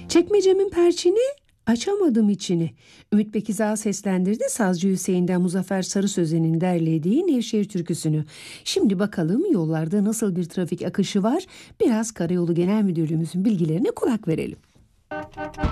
Çekmecemin perçini, açamadım içini. Ümit Bekizağ seslendirdi Sazcı Hüseyin'den Muzaffer Sarı Sözen'in derlediği Nevşehir türküsünü. Şimdi bakalım yollarda nasıl bir trafik akışı var? Biraz Karayolu Genel Müdürlüğümüzün bilgilerine kulak verelim.